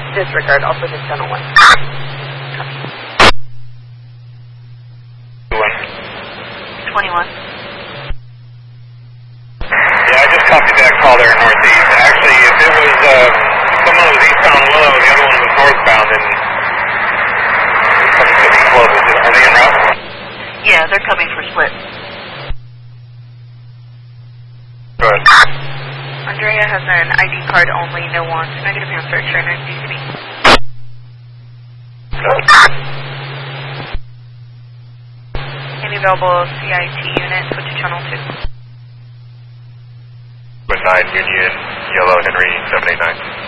Disregard, also just channel 1. 21. Yeah, I just copied that call there in Northeast. Actually, if it was someone was eastbound Willow, the other one was northbound, then something could be close. Are they en route? Yeah, they're coming for split. Good. Andrea has an ID card only, no wants. Negative answer, extra 9 DCB. Any available CIT unit, switch to channel 2. 9 Union, Yellow Henry 789.